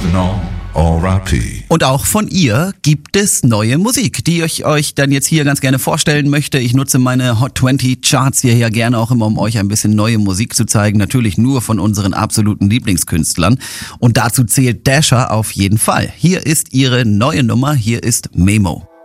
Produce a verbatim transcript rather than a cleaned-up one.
No R I P. Und auch von ihr gibt es neue Musik, die ich euch dann jetzt hier ganz gerne vorstellen möchte. Ich nutze meine Hot zwanzig Charts hier ja gerne auch immer, um euch ein bisschen neue Musik zu zeigen. Natürlich nur von unseren absoluten Lieblingskünstlern. Und dazu zählt Dasher auf jeden Fall. Hier ist ihre neue Nummer, hier ist Memo.